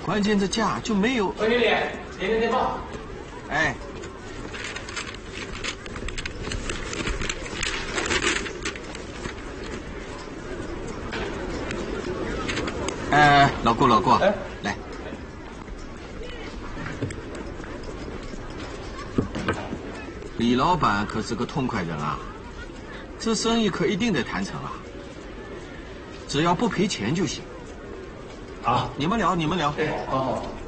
关键这价就没有。 何经理，您的电报。 哎。老顾， 哎， 来。李老板可是个痛快人啊，这生意可一定得谈成啊，只要不赔钱就行。 好， 你们聊。 哎，好。